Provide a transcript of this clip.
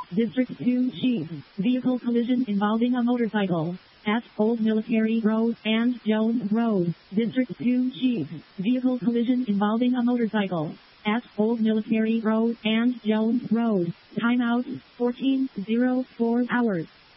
District 2 Chief. Vehicle collision involving a motorcycle at Old Military Road and Jones Road. District 2 Chief. Vehicle collision involving a motorcycle at Old Military Road and Jones Road. Timeout 14:04 hours.